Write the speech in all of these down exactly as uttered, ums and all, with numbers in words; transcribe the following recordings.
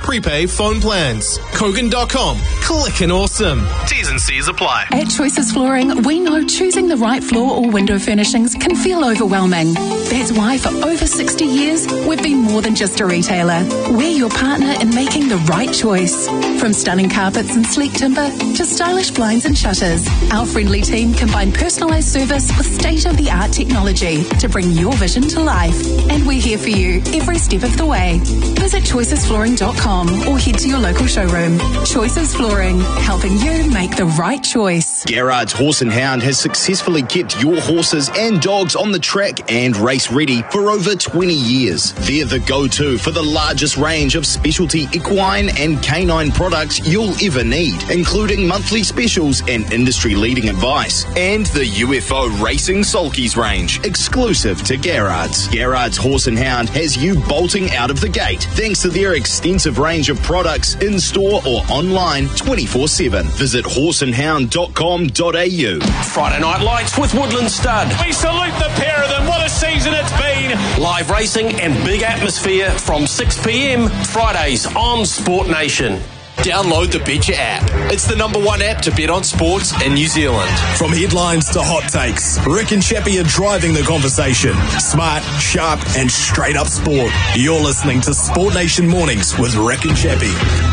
prepaid phone plans. Kogan dot com. Clickin' awesome. T's and C's apply. At Choices Flooring, we know choosing the right floor or window furnishings can feel overwhelming. That's why for over sixty years, we've been more than just a retailer. We're your partner in making the right choice. From stunning carpets and sleek timber to stylish blinds and shutters, our friendly team combine personalised service with state-of-the-art technology to bring your vision to life. And we're here for you every step of the way. Visit choices flooring dot com or head to your local showroom. Choices Flooring, helping you make the right choice. Garrard's Horse and Hound has successfully kept your horses and dogs on the track and race ready for over twenty years. They're the go-to for the largest range of specialty equine and canine products you'll ever need, including monthly specials and industry-leading advice. And the U F O Racing Sulkies range, exclusive to Garrard's. Garrard's Horse and Hound has you bolting out of the gate thanks to their extensive range of products in-store or online twenty-four seven. Visit horse and hound dot com dot a u. Friday Night Lights with Woodland Stud. We salute the pair of them. What a season it's been. Live racing and big atmosphere from six p.m. Fridays on Sport Nation. Download the Betcha app. It's the number one app to bet on sports in New Zealand. From headlines to hot takes, Rick and Chappie are driving the conversation. Smart, sharp, and straight up sport. You're listening to Sport Nation Mornings with Rick and Chappie.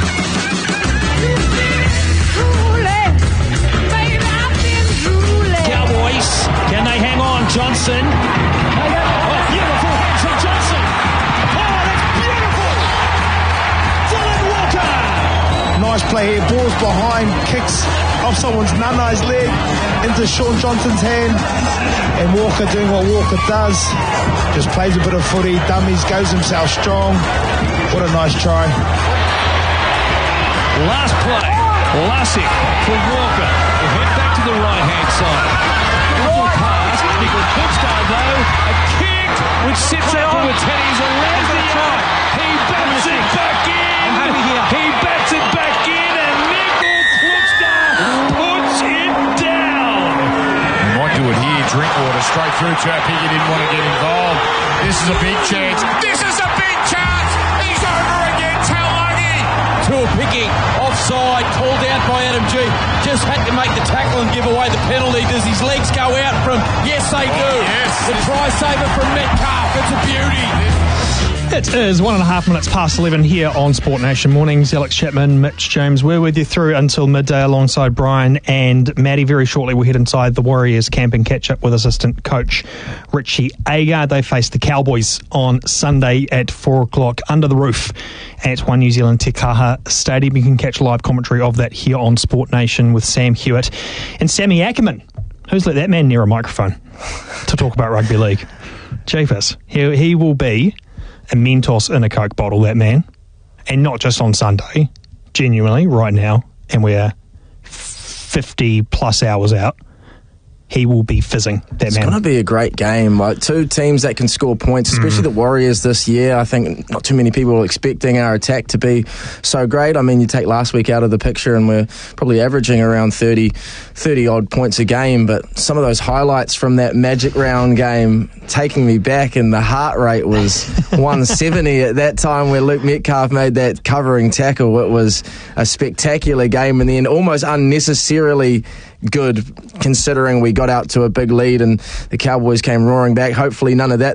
Cowboys, can they hang on? Johnson. Oh, beautiful hit from Johnson. Oh, that's beautiful. Dylan Walker. Nice play here. Ball's behind, kicks off someone's Nanai's leg into Sean Johnson's hand. And Walker doing what Walker does. Just plays a bit of footy, dummies, goes himself strong. What a nice try. Last play. Lassick for Walker. We'll head back to the right-hand side. Beautiful pass. Nicholas Klipstar, though. A kick, which sits out for Wateni's around the yard. He bats it back in. He bats it back in, and Nicholas Klipstar puts it down. He might do it here. Drinkwater straight through to He didn't want to get involved. This is a big chance. This is a big chance. He's over again. Taulagi. Tour picking. Offside, called out by Adam G. Just had to make the tackle and give away the penalty. Does his legs go out from? Yes, they do. Oh, yes. The try saver from Metcalf. It's a beauty. It is one and a half minutes past eleven here on Sport Nation Mornings. Alex Chapman, Mitch James, we're with you through until midday alongside Brian and Maddie. Very shortly we'll head inside the Warriors camp and catch up with assistant coach Richie Agar. They face the Cowboys on Sunday at four o'clock under the roof at One New Zealand Te Kaha Stadium. You can catch live commentary of that here on Sport Nation with Sam Hewitt and Sammy Ackerman. Who's let that man near a microphone to talk about rugby league? Jeepers. He, he will be a Mentos in a Coke bottle, that man. And not just on Sunday. Genuinely, right now. And we're fifty plus hours out. He will be fizzing, that it's man. It's going to be a great game. Like, two teams that can score points, especially mm. the Warriors this year. I think not too many people are expecting our attack to be so great. I mean, you take last week out of the picture and we're probably averaging around thirty, thirty odd points a game. But some of those highlights from that Magic Round game taking me back, and the heart rate was one seventy at that time where Luke Metcalf made that covering tackle. It was a spectacular game, and then almost unnecessarily good considering we got out to a big lead and the Cowboys came roaring back. Hopefully none of that